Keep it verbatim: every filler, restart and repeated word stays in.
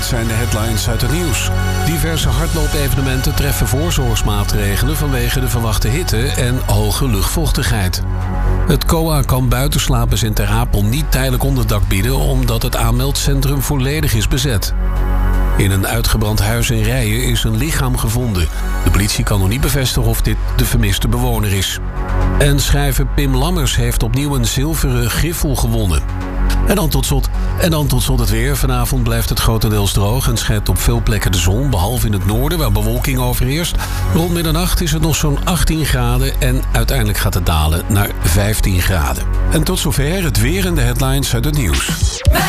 zijn de headlines uit het nieuws. Diverse hardloopevenementen treffen voorzorgsmaatregelen vanwege de verwachte hitte en hoge luchtvochtigheid. Het C O A kan buitenslapers in Ter Apel niet tijdelijk onderdak bieden omdat het aanmeldcentrum volledig is bezet. In een uitgebrand huis in Rijen is een lichaam gevonden. De politie kan nog niet bevestigen of dit de vermiste bewoner is. En schrijver Pim Lammers heeft opnieuw een zilveren griffel gewonnen. En dan tot slot, en dan tot slot het weer. Vanavond blijft het grotendeels droog en schijnt op veel plekken de zon, behalve in het noorden waar bewolking overheerst. Rond middernacht is het nog zo'n achttien graden en uiteindelijk gaat het dalen naar vijftien graden. En tot zover het weer en de headlines uit het nieuws.